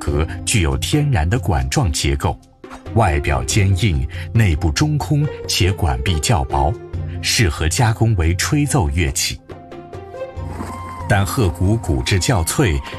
格具有天然的管状结构，外表坚硬，内部中空且管壁较薄，适合加工为吹奏乐器。但鹤骨骨质较脆，